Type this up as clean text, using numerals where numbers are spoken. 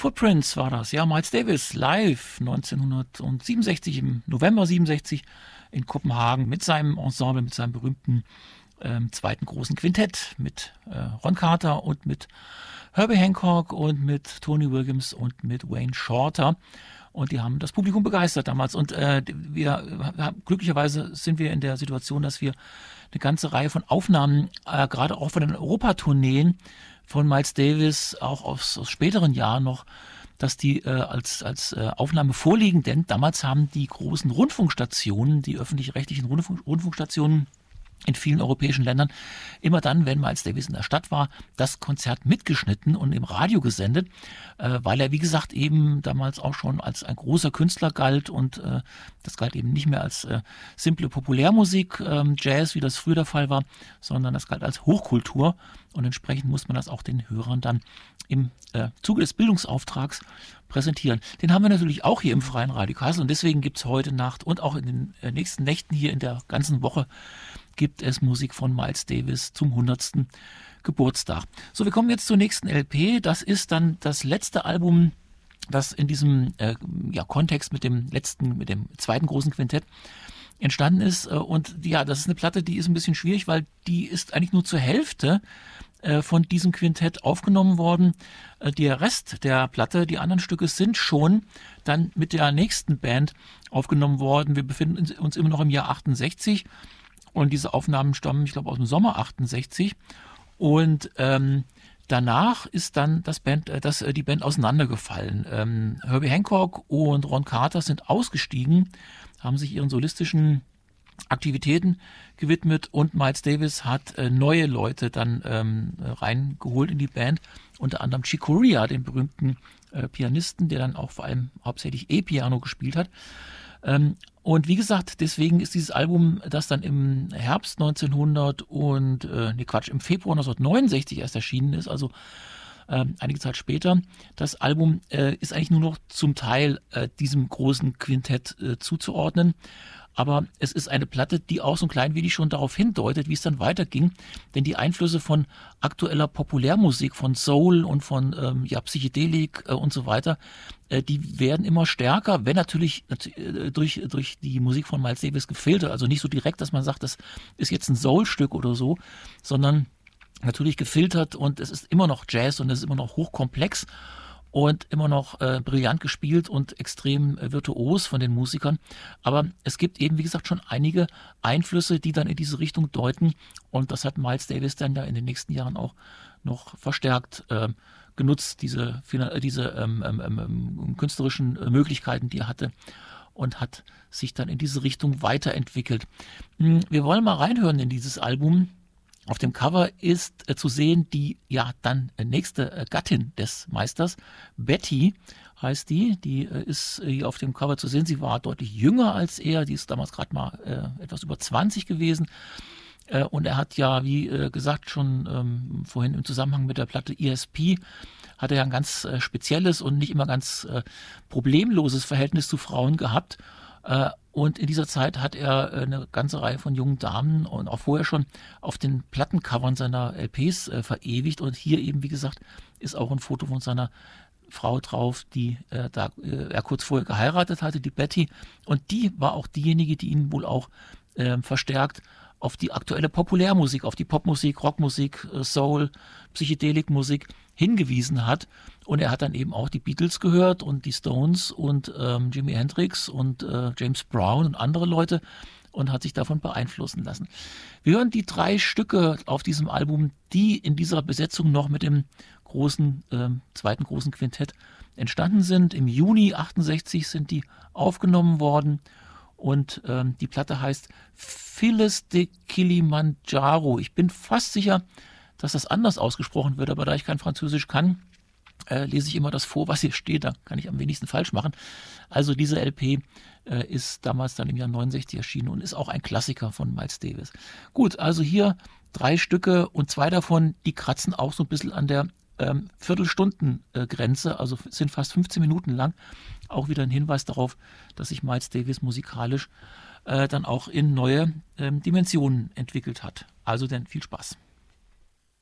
Footprints war das, ja, Miles Davis live 1967, im November 67 in Kopenhagen mit seinem Ensemble, mit seinem berühmten zweiten großen Quintett mit Ron Carter und mit Herbie Hancock und mit Tony Williams und mit Wayne Shorter. Und die haben das Publikum begeistert damals. Und glücklicherweise sind wir in der Situation, dass wir eine ganze Reihe von Aufnahmen, gerade auch von den Europatourneen von Miles Davis, auch aus späteren Jahren noch, dass die als Aufnahme vorliegen. Denn damals haben die großen Rundfunkstationen, die öffentlich-rechtlichen Rundfunkstationen in vielen europäischen Ländern, immer dann, wenn Miles Davis in der Stadt war, das Konzert mitgeschnitten und im Radio gesendet, weil er, wie gesagt, eben damals auch schon als ein großer Künstler galt und das galt eben nicht mehr als simple Populärmusik, Jazz, wie das früher der Fall war, sondern das galt als Hochkultur und entsprechend muss man das auch den Hörern dann im Zuge des Bildungsauftrags präsentieren. Den haben wir natürlich auch hier im Freien Radio Kassel und deswegen gibt es heute Nacht und auch in den nächsten Nächten hier in der ganzen Woche gibt es Musik von Miles Davis zum 100. Geburtstag. So, wir kommen jetzt zur nächsten LP. Das ist dann das letzte Album, das in diesem Kontext mit dem zweiten großen Quintett entstanden ist. Und ja, das ist eine Platte, die ist ein bisschen schwierig, weil die ist eigentlich nur zur Hälfte von diesem Quintett aufgenommen worden. Der Rest der Platte, die anderen Stücke sind schon dann mit der nächsten Band aufgenommen worden. Wir befinden uns immer noch im Jahr 68 und diese Aufnahmen stammen, ich glaube, aus dem Sommer 68 und danach ist dann die Band auseinandergefallen. Herbie Hancock und Ron Carter sind ausgestiegen, haben sich ihren solistischen Aktivitäten gewidmet und Miles Davis hat neue Leute dann reingeholt in die Band, unter anderem Chick Corea, den berühmten Pianisten, der dann auch vor allem hauptsächlich E-Piano gespielt hat. Und wie gesagt, deswegen ist dieses Album, das dann im Herbst im Februar 1969 erst erschienen ist, also einige Zeit später, das Album ist eigentlich nur noch zum Teil diesem großen Quintett zuzuordnen. Aber es ist eine Platte, die auch so ein klein wenig schon darauf hindeutet, wie es dann weiterging. Denn die Einflüsse von aktueller Populärmusik, von Soul und von Psychedelik und so weiter, die werden immer stärker, wenn natürlich durch die Musik von Miles Davis gefiltert. Also nicht so direkt, dass man sagt, das ist jetzt ein Soul-Stück oder so, sondern natürlich gefiltert und es ist immer noch Jazz und es ist immer noch hochkomplex. Und immer noch brillant gespielt und extrem virtuos von den Musikern. Aber es gibt eben, wie gesagt, schon einige Einflüsse, die dann in diese Richtung deuten. Und das hat Miles Davis dann ja in den nächsten Jahren auch noch verstärkt genutzt, diese künstlerischen Möglichkeiten, die er hatte. Und hat sich dann in diese Richtung weiterentwickelt. Wir wollen mal reinhören in dieses Album. Auf dem Cover ist zu sehen die dann nächste Gattin des Meisters, Betty heißt die ist hier auf dem Cover zu sehen. Sie war deutlich jünger als er, die ist damals gerade mal etwas über 20 gewesen. Und er hat ja, wie gesagt, schon vorhin im Zusammenhang mit der Platte ESP, hat er ja ein ganz spezielles und nicht immer ganz problemloses Verhältnis zu Frauen gehabt. Und in dieser Zeit hat er eine ganze Reihe von jungen Damen und auch vorher schon auf den Plattencovern seiner LPs verewigt. Und hier eben, wie gesagt, ist auch ein Foto von seiner Frau drauf, die er kurz vorher geheiratet hatte, die Betty. Und die war auch diejenige, die ihn wohl auch verstärkt auf die aktuelle Populärmusik, auf die Popmusik, Rockmusik, Soul, Psychedelikmusik hingewiesen hat. Und er hat dann eben auch die Beatles gehört und die Stones und Jimi Hendrix und James Brown und andere Leute und hat sich davon beeinflussen lassen. Wir hören die 3 Stücke auf diesem Album, die in dieser Besetzung noch mit dem zweiten großen Quintett entstanden sind. Im Juni 68 sind die aufgenommen worden. Und die Platte heißt Phyllis de Kilimanjaro. Ich bin fast sicher, dass das anders ausgesprochen wird, aber da ich kein Französisch kann, lese ich immer das vor, was hier steht. Da kann ich am wenigsten falsch machen. Also diese LP ist damals dann im Jahr 69 erschienen und ist auch ein Klassiker von Miles Davis. Gut, also hier 3 Stücke und 2 davon, die kratzen auch so ein bisschen an der Viertelstunden-Grenze, also sind fast 15 Minuten lang. Auch wieder ein Hinweis darauf, dass sich Miles Davis musikalisch dann auch in neue Dimensionen entwickelt hat. Also denn viel Spaß.